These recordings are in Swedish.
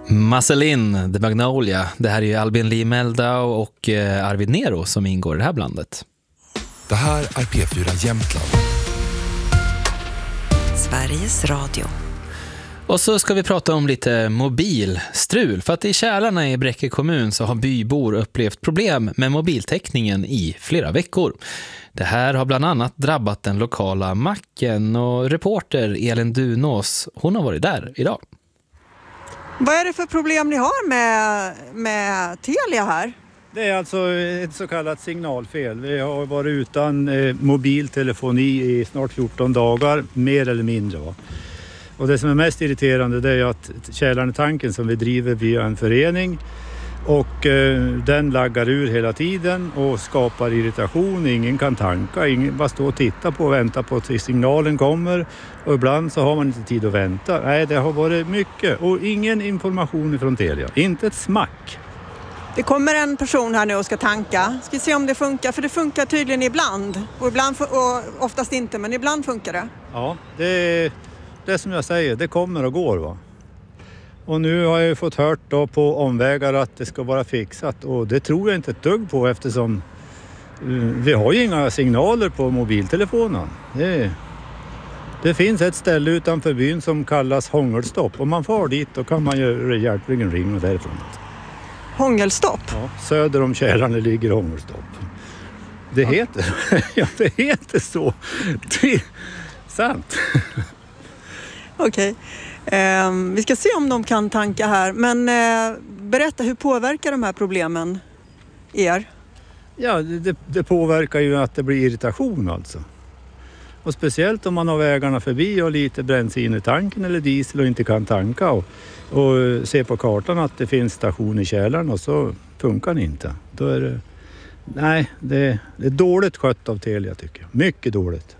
Marceline, The Magnolia. Det här är ju Albin Lee Meldau och Arvid Nero som ingår i det här blandet. Det här är P4 Jämtland. Sveriges Radio. Och så ska vi prata om lite mobilstrul. För att i Kälarna i Bräcke kommun så har bybor upplevt problem med mobiltäckningen i flera veckor. Det här har bland annat drabbat den lokala macken, och reporter Elin Dunås, hon har varit där idag. Vad är det för problem ni har med Telia här? Det är alltså ett så kallat signalfel. Vi har varit utan mobiltelefoni i snart 14 dagar, mer eller mindre. Va? Och det som är mest irriterande, det är att Kälarnetanken som vi driver via en förening, och den laggar ur hela tiden och skapar irritation. Ingen kan tanka, ingen bara står och tittar på och väntar på att signalen kommer, och ibland så har man inte tid att vänta. Nej, det har varit mycket, och ingen information från Telia, inte ett smack. Det kommer en person här nu och ska tanka. Ska vi se om det funkar, för det funkar tydligen ibland. Och oftast inte, men ibland funkar det. Ja, det är som jag säger, det kommer och går, va. Och nu har jag ju fått hört då på omvägar att det ska vara fixat, och det tror jag inte ett dugg på, eftersom vi har ju inga signaler på mobiltelefonen. Det finns ett ställe utanför byn som kallas Hångelstopp. Om man får dit då kan man ju hjälpligen ringa därifrån. Hångelstopp? Ja, söder om Kälarne ligger Hångelstopp. Det heter, ja, det heter så. Det är sant. Okej. Vi ska se om de kan tanka här. Men berätta, hur påverkar de här problemen er? Ja, det påverkar ju att det blir irritation alltså. Och speciellt om man har vägarna förbi och lite bensin i tanken eller diesel och inte kan tanka. Och se på kartan att det finns station i Kälarna, och så funkar det inte. Då är det... Nej, det är dåligt skött av Telia, tycker jag. Mycket dåligt.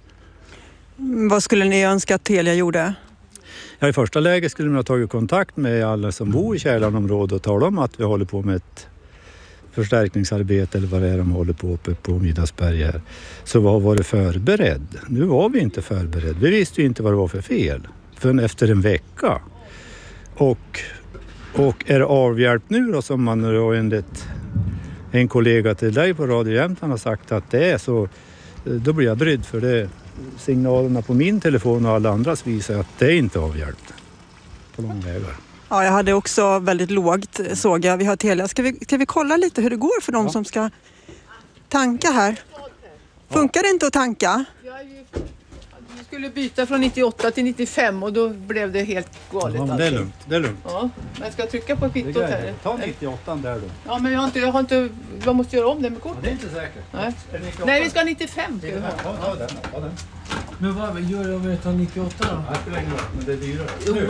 Vad skulle ni önska att Telia gjorde? Ja, i första läget skulle man ha tagit kontakt med alla som bor i Kälarnområdet och tala om att vi håller på med ett förstärkningsarbete eller vad det är de håller på uppe på Middagsberg här. Så vi har varit förberedd. Nu var vi inte förberedd. Vi visste ju inte vad det var för fel förrän efter en vecka. Och är det avhjälpt nu då, som man då enligt en kollega till dig på Radio Jämtland har sagt att det är så, då blir jag brydd, för det signalerna på min telefon och alla andras visar att det är inte avhjälpt på långa vägar. Ja, jag hade också väldigt lågt, såg jag. Vi har Telia. Ska vi kolla lite hur det går för de som ska tanka här? Funkar det inte att tanka? Vi skulle byta från 98 till 95 och då blev det helt galet. Ja, det är lugnt, det är lugnt. Ja, men ska jag trycka på kvittot här? Ta 98 där då. Ja, men jag har inte, jag måste göra om det med kortet. Det är inte säkert. Nej, vi ska ha 95. Ta den. Men vad gör jag om jag tar 98 då? Det spelar ingen roll, men det är dyrare.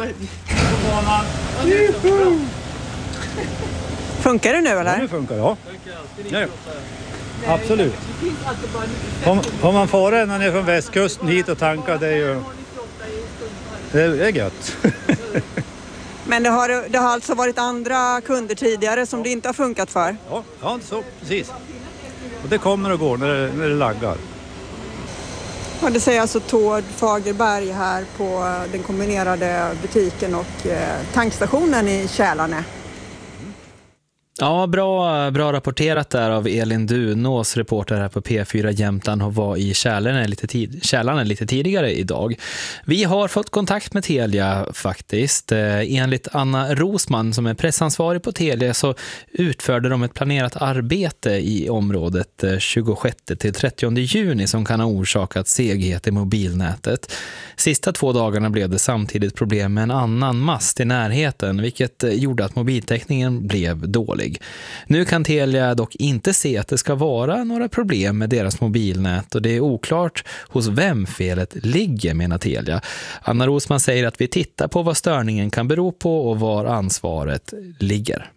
Funkar det nu eller? Ja, det funkar, ja. Absolut. Om man får när ni är från västkusten hit och tankar, det är ju... Det är gött. Men det har alltså varit andra kunder tidigare som det inte har funkat för? Ja, så precis. Och det kommer och går när det laggar. Ja, det säger alltså Tord Fagerberg här på den kombinerade butiken och tankstationen i Kälarne. Ja, bra rapporterat där av Elin Dunås, reporter här på P4 Jämtland, och var i Kälarne lite tidigare idag. Vi har fått kontakt med Telia faktiskt. Enligt Anna Rosman som är pressansvarig på Telia så utförde de ett planerat arbete i området 26 till 30 juni som kan ha orsakat seghet i mobilnätet. Sista 2 dagarna blev det samtidigt problem med en annan mast i närheten, vilket gjorde att mobiltäckningen blev dålig. Nu kan Telia dock inte se att det ska vara några problem med deras mobilnät, och det är oklart hos vem felet ligger, menar Telia. Anna Rosman säger att vi tittar på vad störningen kan bero på och var ansvaret ligger.